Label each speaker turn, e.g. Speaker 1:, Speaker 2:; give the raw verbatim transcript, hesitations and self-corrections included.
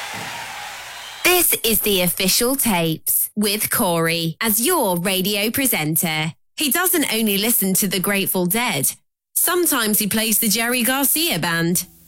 Speaker 1: This is the Official Tapes with Corey as your radio presenter. He doesn't only listen to the Grateful Dead. Sometimes he plays the Jerry Garcia Band.